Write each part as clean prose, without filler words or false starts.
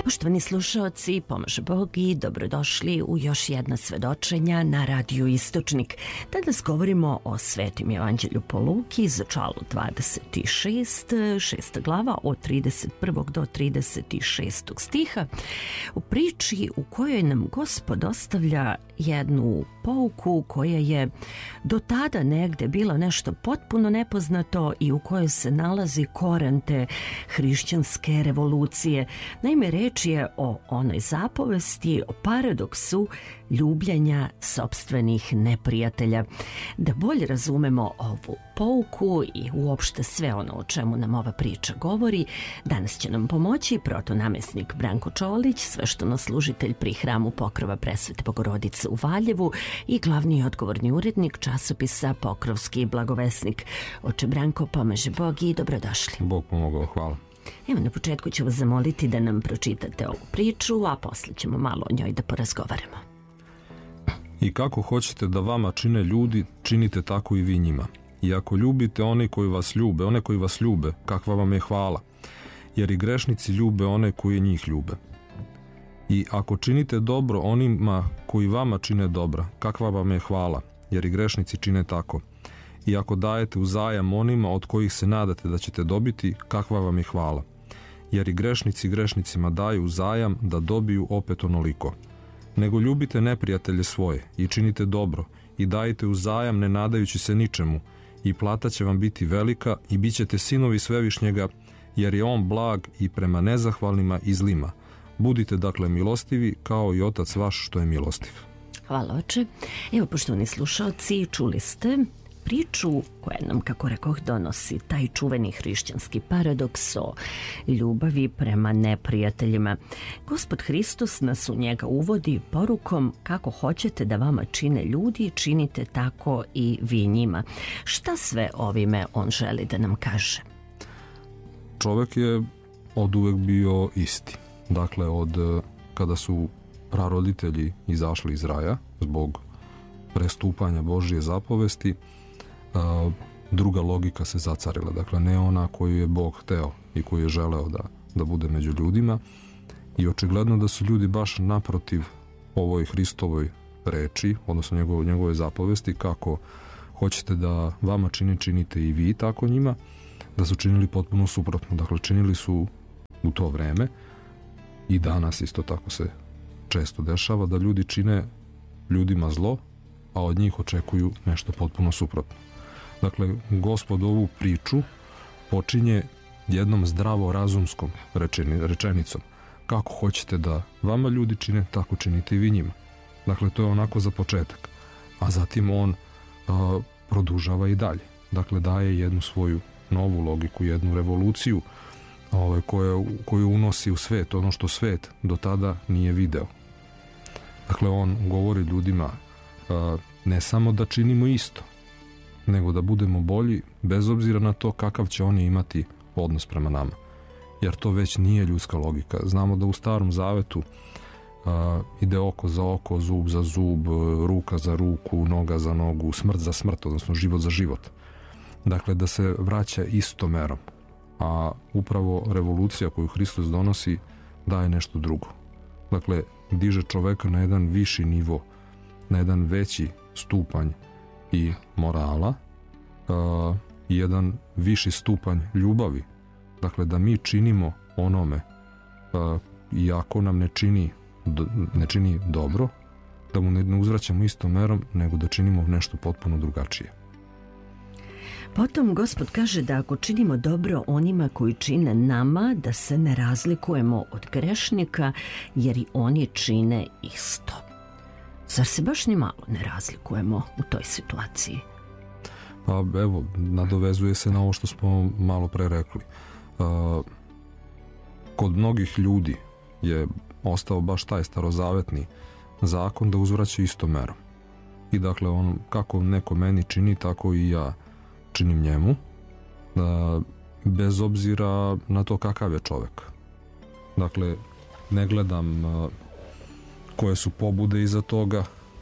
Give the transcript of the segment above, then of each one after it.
Poštovani slušaoci, pomaže Bog i dobrodošli u još jedna svedočenja na Radiju Istočnik. Danas govorimo o Svetom evanđelju po Luki, začalu 26, 6. glava od 31. do 36. stiha, u priči u kojoj nam Gospod ostavlja jednu pouku koja je do tada negde bila nešto potpuno nepoznato i u kojoj se nalazi koren te hrišćanske revolucije. Naime, reč je o onoj zapovesti, o paradoksu ljubljenja sopstvenih neprijatelja. Da bolje razumemo ovu pouku i uopšte sve ono o čemu nam ova priča govori, danas će nam pomoći protonamjesnik Branko Čolić, sveštenoslужitelj pri hramu Pokrova Presvete Bogorodice u Valjevu i glavni odgovorni urednik časopisa Pokrovski blagovesnik. Oče Branko, pomaže Bog i dobrodošli. Bog pomogao, hvala. Evo, na početku ću vas zamoliti da nam pročitate ovu priču, a posle ćemo malo o njoj da porazgovaramo. I kako hoćete da vama čine ljudi, činite tako i vi njima. I ako ljubite one koji vas ljube, kakva vam je hvala, jer i grešnici ljube one koji njih ljube. I ako činite dobro onima koji vama čine dobra, kakva vam je hvala, jer i grešnici čine tako. I ako dajete uzajam onima od kojih se nadate da ćete dobiti, kakva vam je hvala, jer i grešnici grešnicima daju uzajam da dobiju opet onoliko. Nego ljubite neprijatelje svoje i činite dobro i dajte uzajam ne nadajući se ničemu, i plata će vam biti velika i bit ćete sinovi Svevišnjega, jer je on blag i prema nezahvalnima i zlima. Budite dakle milostivi kao i Otac vaš što je milostiv. Hvala, oče. Evo, poštovani slušaoci, čuli ste priču koja nam, kako rekoh, donosi taj čuveni hrišćanski paradoks o ljubavi prema neprijateljima. Gospod Hristos nas u njega uvodi porukom kako hoćete da vama čine ljudi, činite tako i vi njima. Šta sve ovime on želi da nam kaže? Čovek je oduvek bio isti. Dakle, od kada su praroditelji izašli iz raja zbog prestupanja Božje zapovesti, druga logika se zacarila. Dakle, ne ona koju je Bog hteo i koju je želeo da bude među ljudima. I očigledno da su ljudi baš naprotiv ovoj Hristovoj reči, odnosno njegove zapovesti, kako hoćete da vama činite i vi tako njima, da su činili potpuno suprotno. Dakle, činili su u to vreme i danas isto tako se često dešava da ljudi čine ljudima zlo, a od njih očekuju nešto potpuno suprotno. Dakle, Gospod ovu priču počinje jednom zdravorazumskom rečenicom. Kako hoćete da vama ljudi čine, tako činite i vi njima. Dakle, to je onako za početak. A zatim on produžava i dalje. Dakle, daje jednu svoju novu logiku, jednu revoluciju koju unosi u svet, ono što svet do tada nije video. Dakle, on govori ljudima ne samo da činimo isto, nego da budemo bolji bez obzira na to kakav će oni imati odnos prema nama. Jer to već nije ljudska logika. Znamo da u Starom Zavetu ide oko za oko, zub za zub, ruka za ruku, noga za nogu, smrt za smrt, odnosno život za život. Dakle, da se vraća istom merom. A upravo revolucija koju Hristos donosi daje nešto drugo. Dakle, diže čoveka na jedan viši nivo, na jedan veći stupanj i morala, i jedan viši stupanj ljubavi. Dakle, da mi činimo onome, iako nam ne čini dobro, da mu ne uzvraćamo istom merom, nego da činimo nešto potpuno drugačije. Potom Gospod kaže da ako činimo dobro onima koji čine nama, da se ne razlikujemo od grešnika, jer i oni čine isto. Zar se baš ni malo ne razlikujemo u toj situaciji? Pa evo, nadovezuje se na ovo što smo malo pre rekli. Kod mnogih ljudi je ostao baš taj starozavetni zakon da uzvraća istom merom. I dakle, kako neko meni čini, tako i ja činim njemu, bez obzira na to kakav je čovek. Dakle, ne gledam koje su pobude iza toga,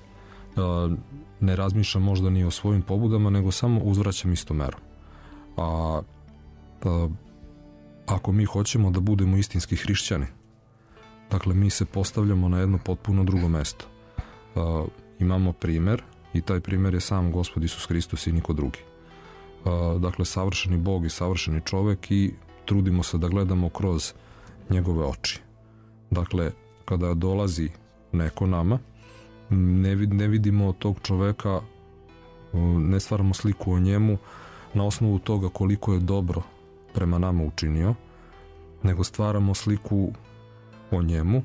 ne razmišljam možda ni o svojim pobudama, nego samo uzvraćam istom merom. Ako mi hoćemo da budemo istinski hrišćani, Dakle, mi se postavljamo na jedno potpuno drugo mesto. Imamo primer i taj primer je sam Gospod Isus Hristos i niko drugi. Dakle, savršeni Bog i savršeni čovek i trudimo se da gledamo kroz njegove oči. Dakle, kada dolazi neko nama, ne vidimo tog čoveka, ne stvaramo sliku o njemu na osnovu toga koliko je dobro prema nama učinio, nego stvaramo sliku o njemu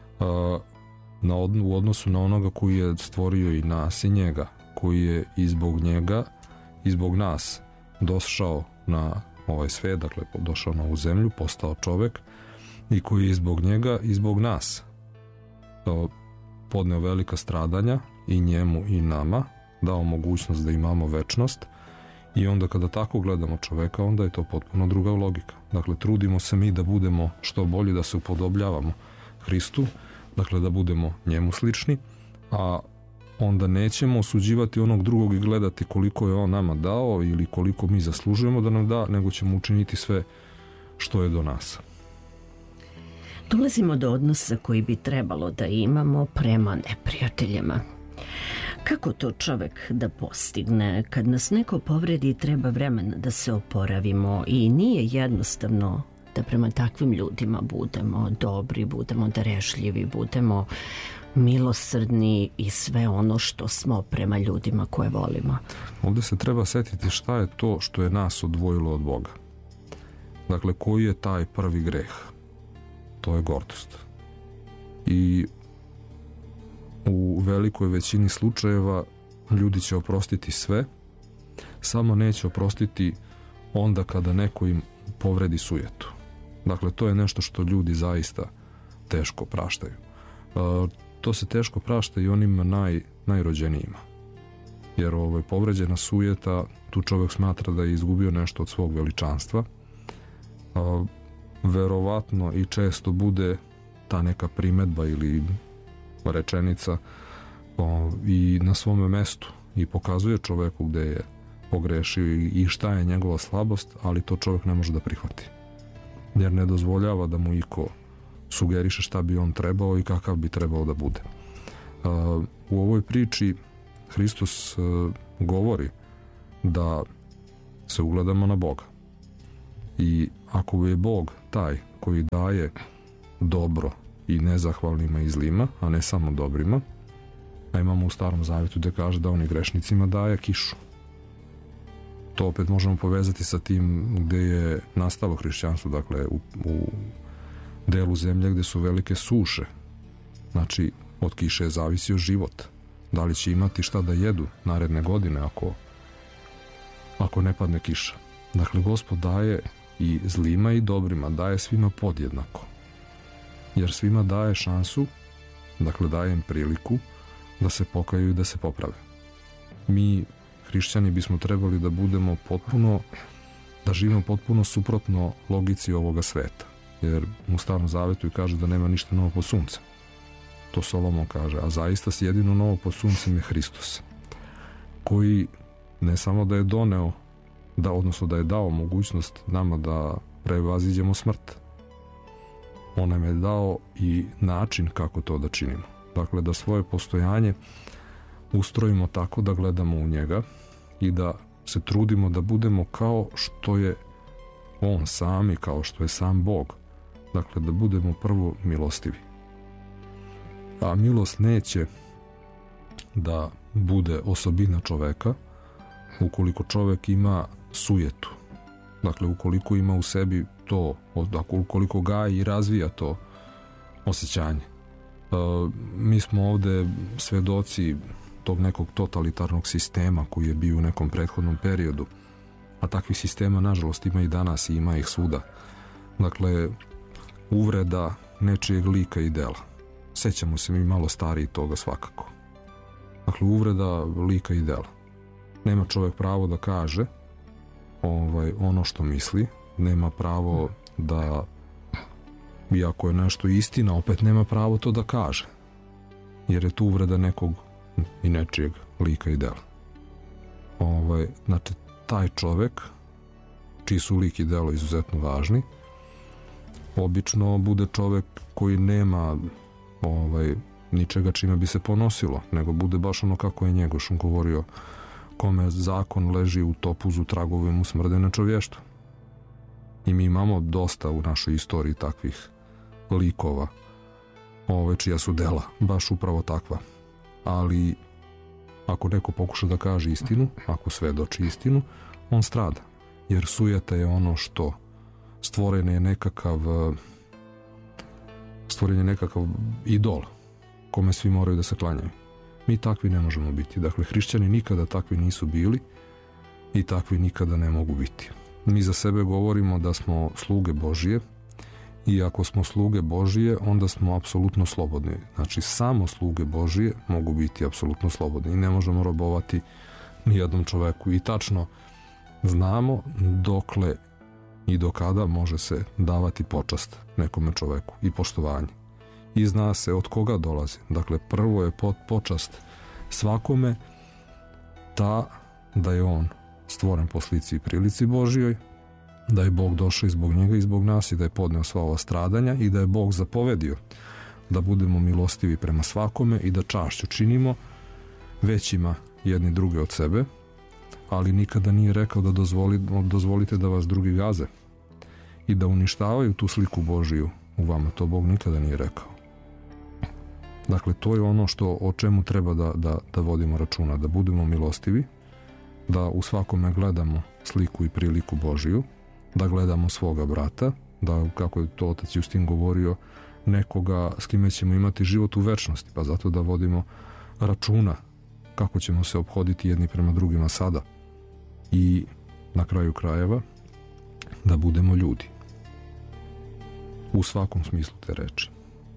u odnosu na onoga koji je stvorio i nas i njega, koji je i zbog njega i zbog nas došao na ovaj svet, dakle došao na ovu zemlju, postao čovek i koji je zbog njega i zbog nas podneo velika stradanja i njemu i nama, dao mogućnost da imamo večnost. I onda kada tako gledamo čoveka, onda je to potpuno druga logika. Dakle, trudimo se mi da budemo što bolji, da se upodobljavamo Hristu, dakle da budemo njemu slični, a onda nećemo osuđivati onog drugog i gledati koliko je on nama dao ili koliko mi zaslužujemo da nam da, nego ćemo učiniti sve što je do nas. Dolazimo do odnosa koji bi trebalo da imamo prema neprijateljima. Kako to čovek da postigne? Kad nas neko povredi, treba vremena da se oporavimo i nije jednostavno da prema takvim ljudima budemo dobri, budemo darežljivi, budemo milosrdni i sve ono što smo prema ljudima koje volimo. Ovdje se treba setiti šta je to što je nas odvojilo od Boga. Dakle, koji je taj prvi greh? To je gordost. I u velikoj većini slučajeva ljudi će oprostiti sve, samo neće oprostiti onda kada neko im povredi sujetu. Dakle, to je nešto što ljudi zaista teško praštaju. To se teško prašta i onima najrođenijima. Jer povređena sujeta, tu čovjek smatra da je izgubio nešto od svog veličanstva. Verovatno i često bude ta neka primedba ili rečenica i na svome mestu i pokazuje čoveku gde je pogrešio i šta je njegova slabost, ali to čovjek ne može da prihvati. Jer ne dozvoljava da mu iko sugeriše šta bi on trebao i kakav bi trebao da bude. U ovoj priči Hristos govori da se ugledamo na Boga. I ako je Bog taj koji daje dobro i nezahvalnima i zlima, a ne samo dobrima, a imamo u Starom Zavjetu gde kaže da on i grešnicima daje kišu. To opet možemo povezati sa tim gde je nastalo hrišćanstvo, dakle u delu zemlje gde su velike suše. Znači, od kiše je zavisio život. Da li će imati šta da jedu naredne godine ako ne padne kiša. Dakle, Gospod daje i zlima i dobrima, daje svima podjednako. Jer svima daje šansu, dakle daje im priliku da se pokaju i da se poprave. Mi, hrišćani, bismo trebali da budemo da živimo potpuno suprotno logici ovoga sveta. Jer u Starom Zavetu i kaže da nema ništa novo pod suncem. To Solomon kaže, a zaista jedino novo pod suncem je Hristos, koji ne samo da je doneo, odnosno da je dao mogućnost nama da prevaziđemo smrt, on nam je dao i način kako to da činimo. Dakle, da svoje postojanje ustrojimo tako da gledamo u njega i da se trudimo da budemo kao što je on sam i kao što je sam Bog. Dakle, da budemo prvo milostivi. A milost neće da bude osobina čoveka ukoliko čovek ima sujetu. Dakle, ukoliko ima u sebi to, ukoliko gaji i razvija to osjećanje. Mi smo ovde svedoci tog nekog totalitarnog sistema koji je bio u nekom prethodnom periodu, a takvih sistema nažalost ima i danas i ima ih svuda. Dakle, uvreda nečijeg lika i dela. Sećamo se mi malo stariji toga svakako. Dakle, uvreda lika i dela. Nema čovjek pravo da kaže ono što misli, nema pravo da, iako je nešto istina, opet nema pravo to da kaže, jer je tu uvreda nekog i nečijeg lika i dela. Znači, taj čovjek, čiji su lik i delo izuzetno važni, obično bude čovek koji nema ničega čime bi se ponosilo, nego bude baš ono kako je Njegoš govorio, kome zakon leži u topuzu, tragovi mu smrde na čovještvo. I mi imamo dosta u našoj istoriji takvih likova, čija su dela baš upravo takva. Ali ako neko pokuša da kaže istinu, ako svedoči istinu, on strada. Jer sujeta je ono što stvoren je nekakav idol kome svi moraju da se klanjaju. Mi takvi ne možemo biti. Dakle, hrišćani nikada takvi nisu bili i takvi nikada ne mogu biti. Mi za sebe govorimo da smo sluge Božije i ako smo sluge Božije, onda smo apsolutno slobodni. Znači, samo sluge Božije mogu biti apsolutno slobodni i ne možemo robovati nijednom čoveku. I tačno znamo dokle i do kada može se davati počast nekome čoveku i poštovanje. I zna se od koga dolazi. Dakle, prvo je počast svakome ta da je on stvoren po slici i prilici Božijoj, da je Bog došao i zbog njega i zbog nas i da je podneo sva ova stradanja i da je Bog zapovedio da budemo milostivi prema svakome i da čašću činimo većima jedni druge od sebe, ali nikada nije rekao da dozvolite da vas drugi gaze i da uništavaju tu sliku Božiju u vama. To Bog nikada nije rekao. Dakle, to je ono o čemu treba da vodimo računa, da budemo milostivi, da u svakome gledamo sliku i priliku Božiju, da gledamo svoga brata, da, kako je to otac Justin govorio, nekoga s kime ćemo imati život u večnosti, pa zato da vodimo računa kako ćemo se ophoditi jedni prema drugima sada i na kraju krajeva da budemo ljudi u svakom smislu te reči.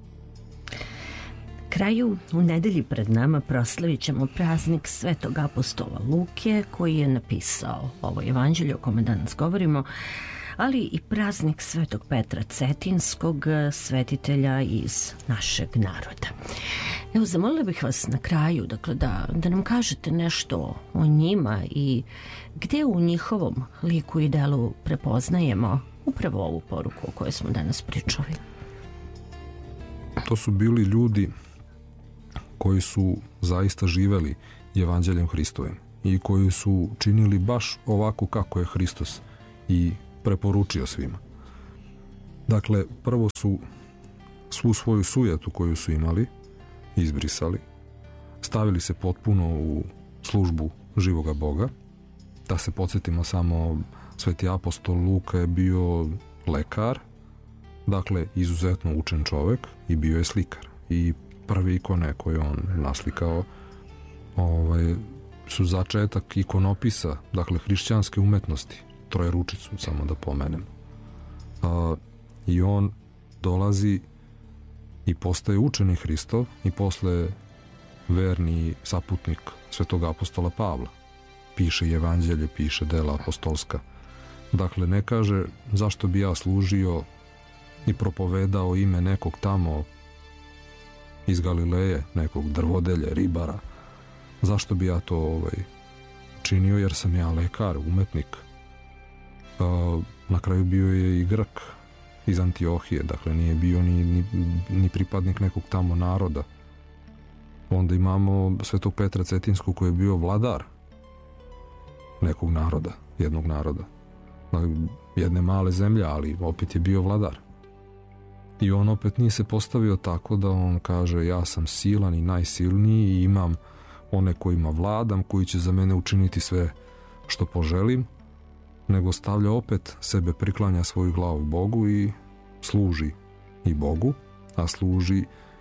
Kraju, u nedelji pred nama proslavit ćemo praznik Svetog apostola Luke, koji je napisao ovo evanđelje o kome danas govorimo, ali i praznik Svetog Petra Cetinskog, svetitelja iz našeg naroda. Evo, zamolila bih vas na kraju, dakle, da nam kažete nešto o njima i gdje u njihovom liku i delu prepoznajemo upravo ovu poruku o kojoj smo danas pričali. To su bili ljudi koji su zaista živeli evanđeljem Hristovim i koji su činili baš ovako kako je Hristos i preporučio svima. Dakle, prvo su svu svoju sujetu koju su imali izbrisali, stavili se potpuno u službu živoga Boga. Da se podsjetimo samo, sveti apostol Luka je bio lekar, dakle izuzetno učen čovjek i bio je slikar. I prve ikone koje on naslikao su začetak ikonopisa, dakle hrišćanske umetnosti, Trojeručicu, samo da pomenem. I on dolazi i postaje učenik Hristov i posle verni saputnik svetog apostola Pavla. Piše evanđelje, piše dela apostolska. Dakle, ne kaže zašto bi ja služio i propovedao ime nekog tamo iz Galileje, nekog drvodelje, ribara. Zašto bi ja to činio, jer sam ja lekar, umetnik. Na kraju bio je i Grk iz Antiohije, dakle nije bio ni pripadnik nekog tamo naroda. Onda imamo svetog Petra Cetinskog koji je bio vladar nekog naroda, jednog naroda, jedne male zemlje, ali opet je bio vladar. I on opet nije se postavio tako da on kaže ja sam silan i najsilniji i imam one kojima vladam, koji će za mene učiniti sve što poželim, nego stavlja opet sebe, priklanja svoju glavu Bogu i služi i Bogu, a služi